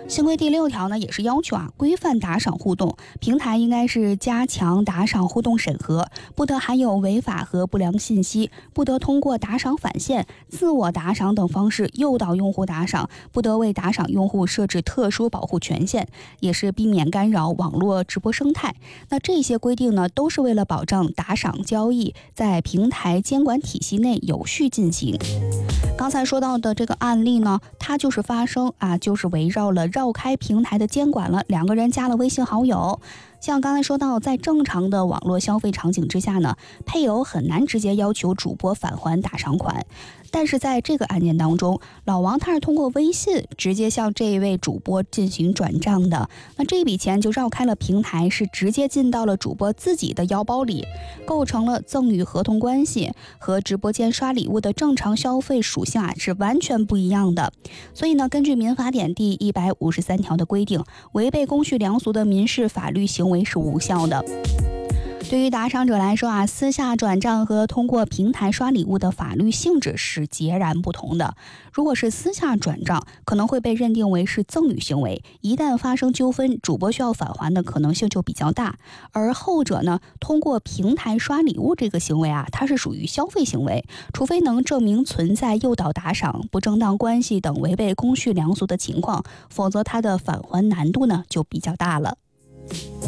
新规第6条呢，也是要求规范打赏互动，平台应该是加强打赏互动审核，不得含有违法和不良信息，不得通过打赏返现、自我打赏等方式诱导用户打赏，不得为打赏用户设置特殊保护权限，也是避免干扰网络直播生态。那这些规定呢，都是为了保障打赏交易在平台监管体系内有序进行。刚才说到的这个案例呢，它就是发生就是围绕了绕开平台的监管了，两个人加了微信好友。像刚才说到，在正常的网络消费场景之下呢，配偶很难直接要求主播返还打赏款。但是在这个案件当中，老王他是通过微信直接向这一位主播进行转账的，那这笔钱就绕开了平台，是直接进到了主播自己的腰包里，构成了赠与合同关系，和直播间刷礼物的正常消费属性是完全不一样的。所以呢，根据民法典第153条的规定，违背公序良俗的民事法律行为是无效的。对于打赏者来说私下转账和通过平台刷礼物的法律性质是截然不同的。如果是私下转账，可能会被认定为是赠与行为，一旦发生纠纷，主播需要返还的可能性就比较大。而后者呢，通过平台刷礼物这个行为它是属于消费行为，除非能证明存在诱导打赏、不正当关系等违背公序良俗的情况，否则它的返还难度呢就比较大了。